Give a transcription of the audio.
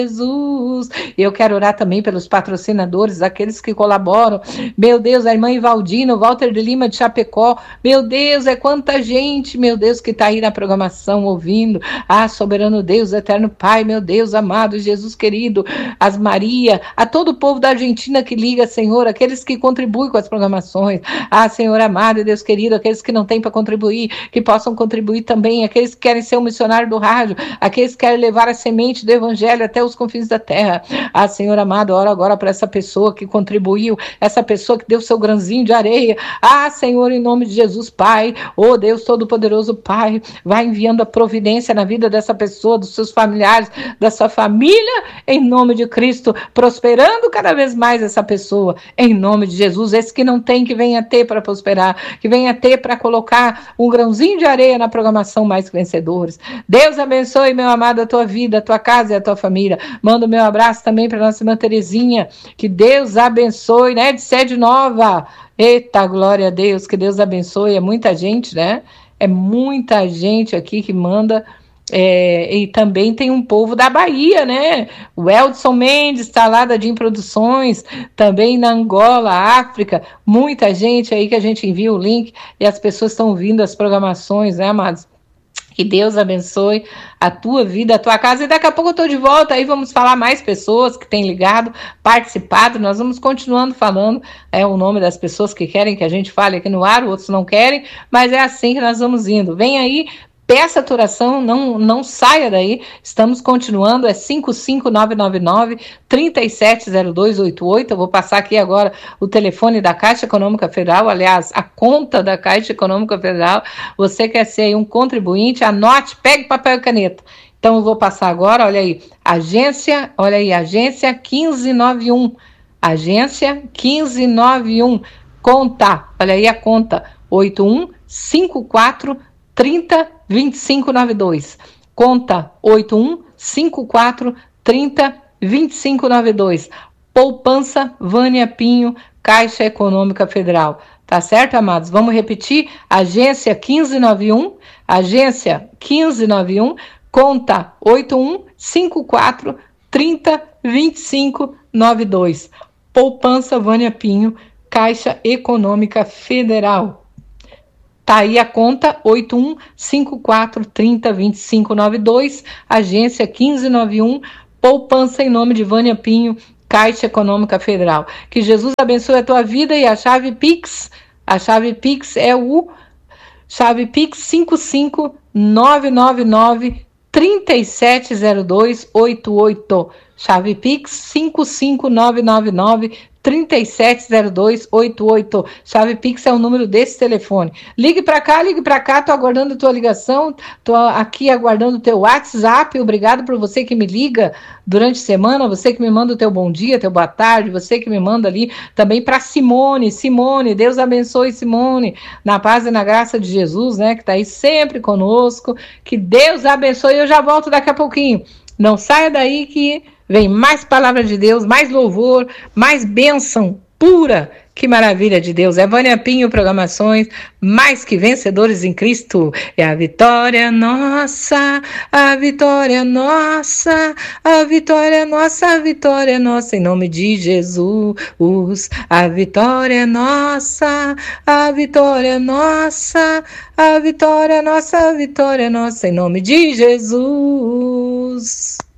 Jesus. Eu quero orar também pelos patrocinadores, aqueles que colaboram. Meu Deus, a irmã Ivaldina, o Walter de Lima de Chapecó. Meu Deus, é quanta gente, meu Deus, que está aí na programação ouvindo. Ah, soberano Deus, eterno Pai, meu Deus amado, Jesus querido, as Maria, a todo o povo da Argentina que liga, Senhor, aqueles que contribuem com as programações. Ah, Senhor amado, Deus querido, aqueles que não têm para contribuir, que possam contribuir também, aqueles que querem ser um missionário do rádio, aqueles que querem levar a semente do evangelho até os confins da terra. Ah, Senhor amado, ora agora para essa pessoa que contribuiu, essa pessoa que deu seu grãozinho de areia. Ah, Senhor, em nome de Jesus, Pai, oh Deus Todo-Poderoso, Pai, vai enviando a providência na vida dessa pessoa, dos seus familiares, da sua família, em nome de Cristo, prosperando cada vez mais essa pessoa, em nome de Jesus. Esse que não tem, que venha ter para prosperar, que venha ter para colocar um grãozinho de areia na programação Mais Que Vencedores. Deus abençoe, meu amado, a tua vida, a tua casa e a tua família. Manda o meu abraço também para nossa irmã Terezinha, que Deus abençoe, né, de Sede Nova. Eita, glória a Deus, que Deus abençoe. É muita gente, né? É muita gente aqui que manda. E também tem um povo da Bahia, né? O Eldson Mendes está lá da DIM Produções, também na Angola, África, muita gente aí que a gente envia o link e as pessoas estão ouvindo as programações, né, amados? Que Deus abençoe a tua vida, a tua casa. E daqui a pouco eu estou de volta, aí vamos falar mais pessoas que têm ligado, participado. Nós vamos continuando falando o nome das pessoas que querem que a gente fale aqui no ar, outros não querem, mas é assim que nós vamos indo. Vem aí, peça a oração, não saia daí. Estamos continuando, é 55999-370288. Eu vou passar aqui agora o telefone da Caixa Econômica Federal, aliás, a conta da Caixa Econômica Federal. Você quer ser aí um contribuinte, anote, pegue papel e caneta. Então eu vou passar agora, olha aí, agência 1591, agência 1591, conta, olha aí a conta, 8154302592, conta 8154302592, poupança Vânia Pinho, Caixa Econômica Federal. Tá certo, amados? Vamos repetir, agência 1591, agência 1591, conta 8154302592, poupança Vânia Pinho, Caixa Econômica Federal. Tá aí a conta 8154302592, agência 1591, poupança em nome de Vânia Pinho, Caixa Econômica Federal. Que Jesus abençoe a tua vida. E a chave Pix é o chave Pix 55999-370288, chave Pix 55999-370288. Chave Pix é o número desse telefone. Ligue para cá, tô aguardando a tua ligação, tô aqui aguardando o teu WhatsApp. Obrigado por você que me liga durante a semana, você que me manda o teu bom dia, teu boa tarde, você que me manda ali também para Simone, Deus abençoe Simone, na paz e na graça de Jesus, né, que tá aí sempre conosco, que Deus abençoe. Eu já volto daqui a pouquinho, não saia daí que vem mais palavra de Deus, mais louvor, mais bênção pura. Que maravilha de Deus. É Vânia Pinho, programações Mais Que Vencedores em Cristo. É a vitória nossa, a vitória nossa, a vitória nossa, a vitória nossa, em nome de Jesus. A vitória nossa, a vitória nossa, a vitória nossa, a vitória nossa, em nome de Jesus.